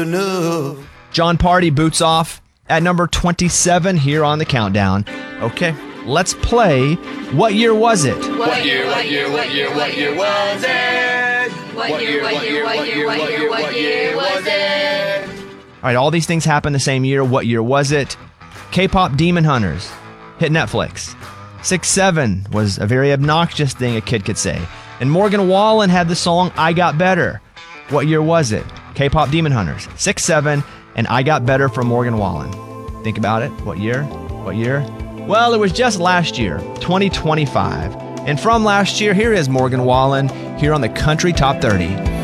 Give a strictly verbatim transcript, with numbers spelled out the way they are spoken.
enough. John Party, Boots Off, at number twenty-seven here on the countdown. Okay, let's play What Year Was It? What year, what year, what year, what year was it? What year, what year, what year, what year, what year was it? All right, all these things happened the same year. What year was it? K-pop Demon Hunters hit Netflix. six seven was a very obnoxious thing a kid could say. And Morgan Wallen had the song I Got Better. What year was it? K-pop Demon Hunters. six seven and I Got Better from Morgan Wallen. Think about it. What year? What year? Well, it was just last year, twenty twenty-five. And from last year, here is Morgan Wallen here on the Country Top thirty.